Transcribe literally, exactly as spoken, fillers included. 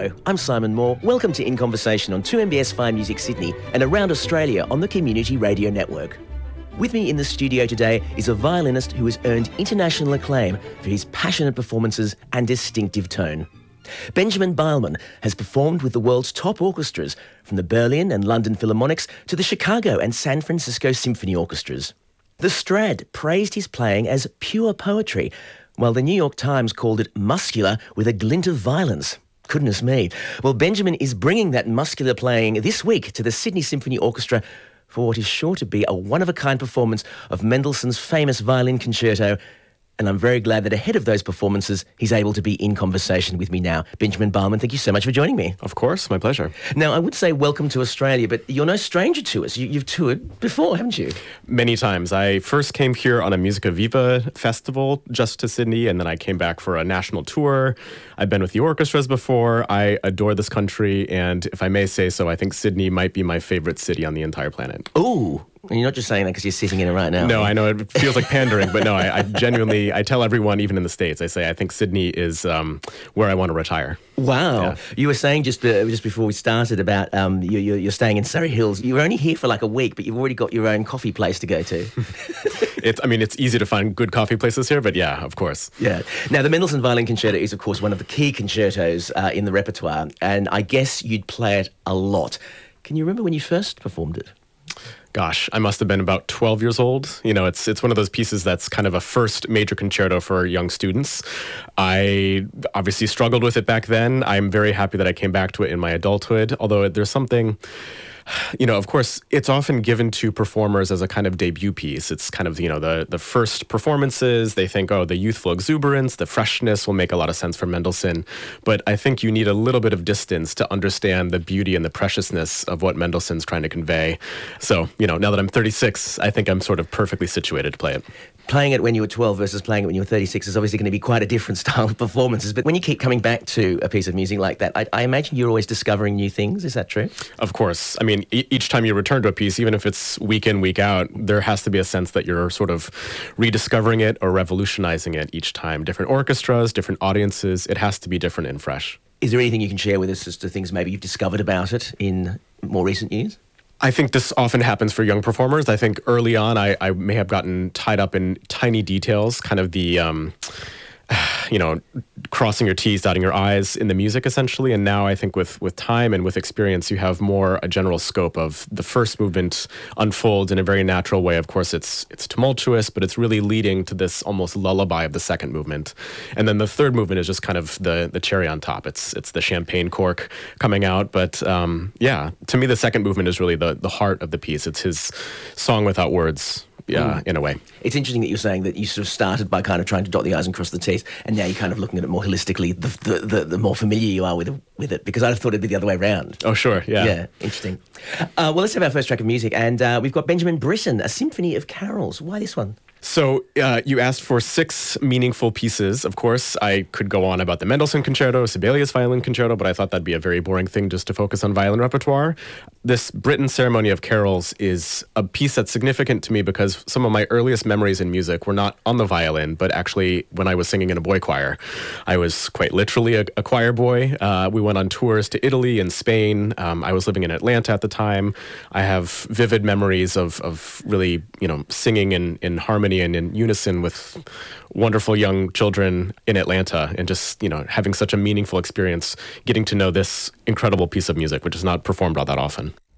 Hello, I'm Simon Moore. Welcome to In Conversation on two M B S Fine Music Sydney and around Australia on the Community Radio Network. With me in the studio today is a violinist who has earned international acclaim for his passionate performances and distinctive tone. Benjamin Beilman has performed with the world's top orchestras, from the Berlin and London Philharmonics to the Chicago and San Francisco Symphony Orchestras. The Strad praised his playing as pure poetry, while the New York Times called it muscular with a glint of violence. Goodness me. Well, Benjamin is bringing that muscular playing this week to the Sydney Symphony Orchestra for what is sure to be a one-of-a-kind performance of Mendelssohn's famous violin concerto. And I'm very glad that ahead of those performances, he's able to be in conversation with me now. Benjamin Beilman, thank you so much for joining me. Of course, my pleasure. Now, I would say welcome to Australia, but you're no stranger to us. You, you've toured before, haven't you? Many times. I first came here on a Musica Viva festival just to Sydney, and then I came back for a national tour. I've been with the orchestras before. I adore this country, and if I may say so, I think Sydney might be my favorite city on the entire planet. Ooh. And you're not just saying that because you're sitting in it right now. No, I know it feels like pandering, but no, I, I genuinely, I tell everyone, even in the States, I say I think Sydney is um, where I want to retire. Wow. Yeah. You were saying just uh, just before we started about um, you, you're, you're staying in Surrey Hills. You were only here for like a week, but you've already got your own coffee place to go to. It's, I mean, it's easy to find good coffee places here, but yeah, of course. Yeah. Now, the Mendelssohn Violin Concerto is, of course, one of the key concertos uh, in the repertoire, and I guess you'd play it a lot. Can you remember when you first performed it? Gosh, I must have been about twelve years old. You know, it's it's one of those pieces that's kind of a first major concerto for young students. I obviously struggled with it back then. I'm very happy that I came back to it in my adulthood, although there's something... You know, of course, it's often given to performers as a kind of debut piece. It's kind of, you know, the, the first performances. They think, oh, the youthful exuberance, the freshness will make a lot of sense for Mendelssohn. But I think you need a little bit of distance to understand the beauty and the preciousness of what Mendelssohn's trying to convey. So, you know, now that I'm thirty-six, I think I'm sort of perfectly situated to play it. Playing it when you were twelve versus playing it when you were thirty-six is obviously going to be quite a different style of performances. But when you keep coming back to a piece of music like that, I, I imagine you're always discovering new things. Is that true? Of course. I mean, e- each time you return to a piece, even if it's week in, week out, there has to be a sense that you're sort of rediscovering it or revolutionizing it each time. Different orchestras, different audiences. It has to be different and fresh. Is there anything you can share with us as to things maybe you've discovered about it in more recent years? I think this often happens for young performers. I think early on, I, I may have gotten tied up in tiny details, kind of the, um, you know, crossing your T's, dotting your I's in the music, essentially. And now I think with, with time and with experience, you have more a general scope of the first movement unfolds in a very natural way. Of course, it's it's tumultuous, but it's really leading to this almost lullaby of the second movement. And then the third movement is just kind of the, the cherry on top. It's it's the champagne cork coming out. But um, yeah, to me, the second movement is really the, the heart of the piece. It's his song without words. Yeah, mm. in a way. It's interesting that you're saying that you sort of started by kind of trying to dot the I's and cross the T's, and now you're kind of looking at it more holistically, the the, the, the more familiar you are with, with it, because I'd have thought it'd be the other way around. Oh, sure, yeah. Yeah, interesting. Uh, well, let's have our first track of music, and uh, we've got Benjamin Britten, A Symphony of Carols. Why this one? So uh, you asked for six meaningful pieces. Of course, I could go on about the Mendelssohn Concerto, Sibelius Violin Concerto, but I thought that'd be a very boring thing just to focus on violin repertoire. This Britten Ceremony of Carols is a piece that's significant to me because some of my earliest memories in music were not on the violin, but actually when I was singing in a boy choir. I was quite literally a, a choir boy. Uh, we went on tours to Italy and Spain. Um, I was living in Atlanta at the time. I have vivid memories of, of really, you know, singing in, in harmony and in unison with wonderful young children in Atlanta, and just, you know, having such a meaningful experience getting to know this incredible piece of music, which is not performed all that often.